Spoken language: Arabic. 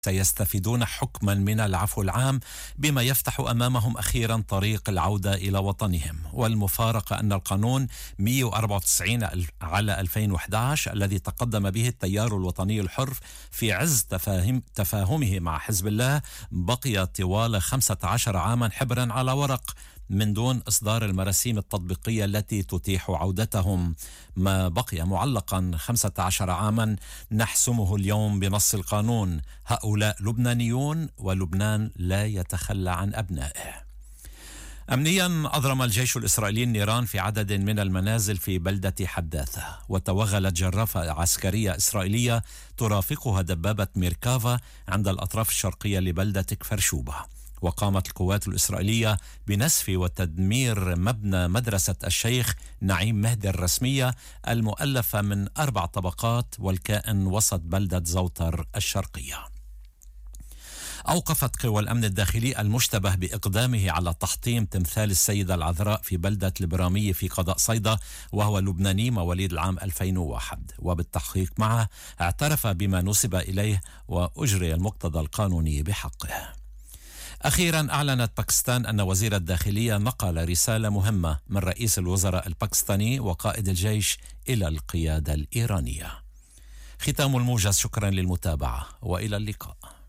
سيستفيدون حكما من العفو العام بما يفتح أمامهم أخيرا طريق العودة إلى وطنهم. والمفارقة أن القانون 194 على 2011 الذي تقدم به التيار الوطني الحر في عز تفاهمه مع حزب الله بقي طوال 15 عاما حبرا على ورق من دون إصدار المراسيم التطبيقية التي تتيح عودتهم. ما بقي معلقا 15 عاما نحسمه اليوم بنص القانون. هؤلاء لبنانيون ولبنان لا يتخلى عن أبنائه. أمنيا أضرم الجيش الإسرائيلي النيران في عدد من المنازل في بلدة حداثة، وتوغلت جرافة عسكرية إسرائيلية ترافقها دبابة ميركافا عند الأطراف الشرقية لبلدة كفر شوبة. وقامت القوات الإسرائيلية بنسف وتدمير مبنى مدرسة الشيخ نعيم مهدي الرسمية المؤلفة من 4 طبقات والكائن وسط بلدة زوتر الشرقية. أوقفت قوى الأمن الداخلي المشتبه بإقدامه على تحطيم تمثال السيدة العذراء في بلدة البرامية في قضاء صيدا، وهو لبناني مواليد العام 2001، وبالتحقيق معه اعترف بما نسب إليه وأجري المقتضى القانوني بحقه. أخيرا أعلنت باكستان أن وزير الداخلية نقل رسالة مهمة من رئيس الوزراء الباكستاني وقائد الجيش إلى القيادة الإيرانية. ختام الموجز، شكرا للمتابعة وإلى اللقاء.